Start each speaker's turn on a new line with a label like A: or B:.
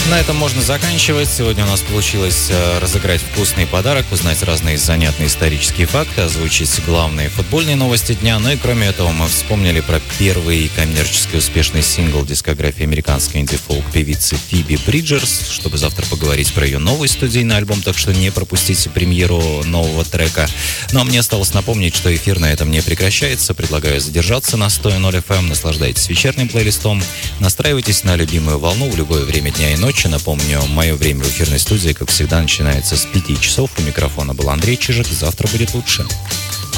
A: На этом можно заканчивать. Сегодня у нас получилось разыграть вкусный подарок, узнать разные занятные исторические факты, озвучить главные футбольные новости дня. Ну и кроме этого мы вспомнили про первый коммерчески успешный сингл дискографии американской инди-фолк певицы Фиби Бриджерс, чтобы завтра поговорить про ее новый студийный альбом, так что не пропустите премьеру нового трека. Ну а мне осталось напомнить, что эфир на этом не прекращается. Предлагаю задержаться на 100.0 FM, наслаждайтесь вечерним плейлистом, настраивайтесь на любимую волну в любое время дня и ночи. Напомню, мое время в эфирной студии, как всегда, начинается с 5 часов. У микрофона был Андрей Чижик. Завтра будет лучше.